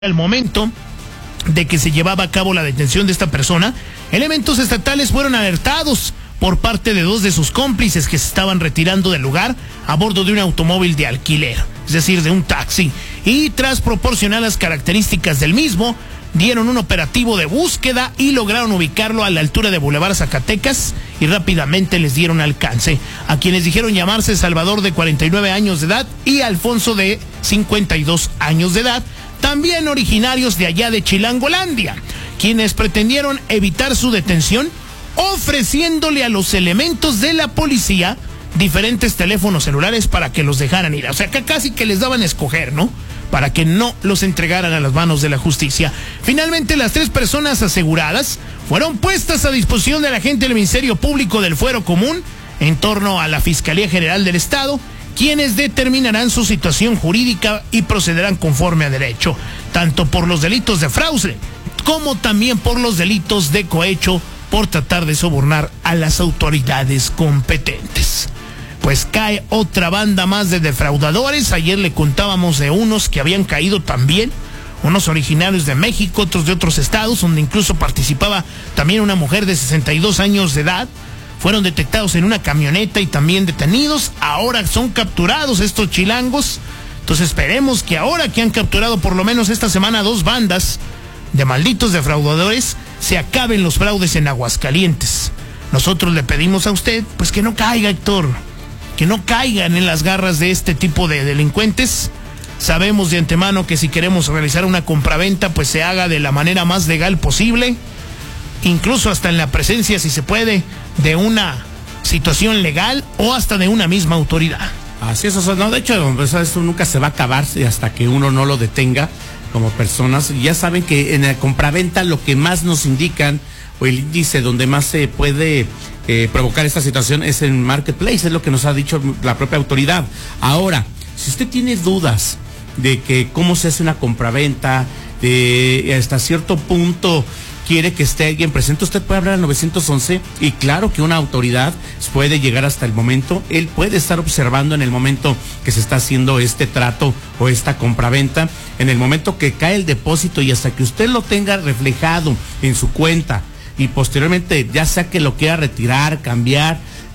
Al momento de que se llevaba a cabo la detención de esta persona, elementos estatales fueron alertados por parte de dos de sus cómplices que se estaban retirando del lugar a bordo de un automóvil de alquiler, es decir, de un taxi, y tras proporcionar las características del mismo, dieron un operativo de búsqueda y lograron ubicarlo a la altura de Boulevard Zacatecas y rápidamente les dieron alcance, a quienes dijeron llamarse Salvador, de 49 años de edad, y Alfonso, de 52 años de edad, también originarios de allá de Chilangolandia, quienes pretendieron evitar su detención ofreciéndole a los elementos de la policía diferentes teléfonos celulares para que los dejaran ir. O sea, que casi que les daban a escoger, ¿no? Para que no los entregaran a las manos de la justicia. Finalmente, las tres personas aseguradas fueron puestas a disposición del agente del Ministerio Público del Fuero Común en torno a la Fiscalía General del Estado, quienes determinarán su situación jurídica y procederán conforme a derecho, tanto por los delitos de fraude como también por los delitos de cohecho por tratar de sobornar a las autoridades competentes. Pues cae otra banda más de defraudadores. Ayer le contábamos de unos que habían caído también, unos originarios de México, otros de otros estados, donde incluso participaba también una mujer de 62 años de edad. Fueron detectados en una camioneta y también detenidos. Ahora son capturados estos chilangos. Entonces esperemos que ahora que han capturado por lo menos esta semana dos bandas de malditos defraudadores, se acaben los fraudes en Aguascalientes. Nosotros le pedimos a usted, pues, que no caiga, Héctor, que no caigan en las garras de este tipo de delincuentes. Sabemos de antemano que si queremos realizar una compraventa, pues se haga de la manera más legal posible, incluso hasta en la presencia, si se puede, de una situación legal o hasta de una misma autoridad. Así es, no, de hecho, pues, esto nunca se va a acabar hasta que uno no lo detenga como personas. Ya saben que en la compraventa lo que más nos indican, o el índice donde más se puede provocar esta situación, es en Marketplace, es lo que nos ha dicho la propia autoridad. Ahora, si usted tiene dudas de que cómo se hace una compraventa, de hasta cierto punto quiere que esté alguien presente, usted puede hablar al 911 y claro que una autoridad puede llegar hasta el momento. Él puede estar observando en el momento que se está haciendo este trato o esta compraventa, en el momento que cae el depósito y hasta que usted lo tenga reflejado en su cuenta y posteriormente ya sea que lo quiera retirar, cambiar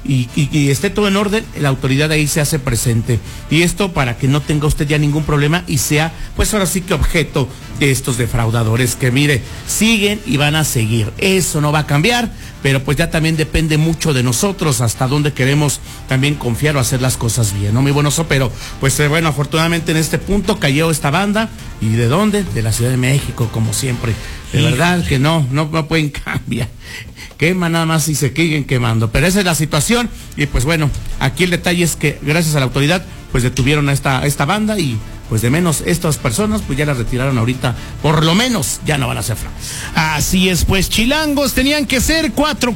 y esté todo en orden, la autoridad ahí se hace presente. Y esto para que no tenga usted ya ningún problema y sea, pues ahora sí que objeto de estos defraudadores que, mire, siguen y van a seguir. Eso no va a cambiar, pero pues ya también depende mucho de nosotros hasta dónde queremos también confiar o hacer las cosas bien, ¿no? Muy bueno, pero pues bueno, afortunadamente en este punto cayó esta banda. ¿Y de dónde? De la Ciudad de México, como siempre. De verdad que no pueden cambiar. Queman nada más y se siguen quemando. Pero esa es la situación. Y pues bueno, aquí el detalle es que gracias a la autoridad, pues detuvieron a esta banda y pues de menos estas personas pues ya las retiraron ahorita. Por lo menos ya no van a hacer fraude. Así es, pues chilangos, tenían que ser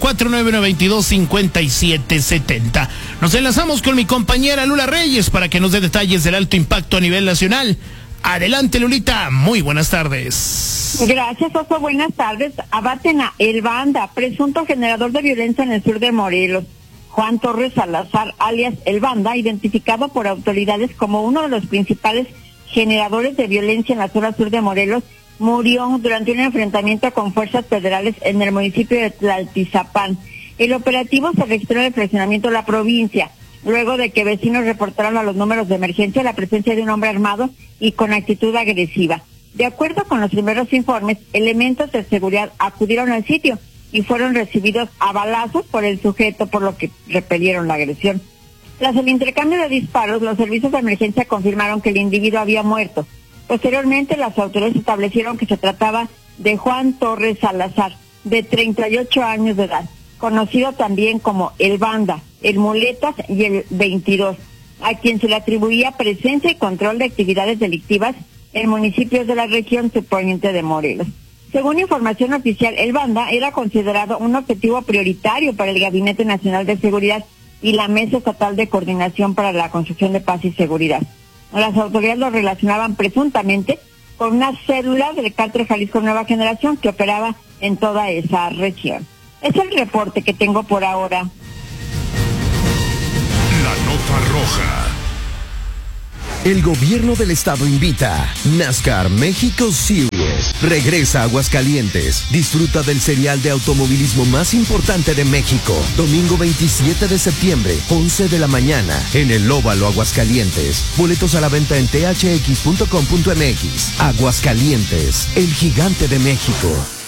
449-922-5770. Nos enlazamos con mi compañera Lula Reyes para que nos dé detalles del alto impacto a nivel nacional. Adelante, Lulita, muy buenas tardes. Gracias, Oso, buenas tardes. Abaten a El Banda, presunto generador de violencia en el sur de Morelos. Juan Torres Salazar, alias El Banda, identificado por autoridades como uno de los principales generadores de violencia en la zona sur de Morelos, murió durante un enfrentamiento con fuerzas federales en el municipio de Tlaltizapán. El operativo se registró en el fraccionamiento de la provincia, luego de que vecinos reportaron a los números de emergencia la presencia de un hombre armado y con actitud agresiva. De acuerdo con los primeros informes, elementos de seguridad acudieron al sitio y fueron recibidos a balazos por el sujeto, por lo que repelieron la agresión. Tras el intercambio de disparos, los servicios de emergencia confirmaron que el individuo había muerto. Posteriormente, las autoridades establecieron que se trataba de Juan Torres Salazar, de 38 años de edad, conocido también como El Banda, El Muletas y El 22, a quien se le atribuía presencia y control de actividades delictivas en municipios de la región subponiente de Morelos. Según información oficial, El Banda era considerado un objetivo prioritario para el Gabinete Nacional de Seguridad y la Mesa Estatal de Coordinación para la Construcción de Paz y Seguridad. Las autoridades lo relacionaban presuntamente con una célula del Cártel Jalisco Nueva Generación que operaba en toda esa región. Es el reporte que tengo por ahora. La nota roja. El gobierno del estado invita. NASCAR México Series. Regresa a Aguascalientes. Disfruta del serial de automovilismo más importante de México. Domingo 27 de septiembre, 11 de la mañana, en el Óvalo Aguascalientes. Boletos a la venta en thx.com.mx. Aguascalientes, el gigante de México.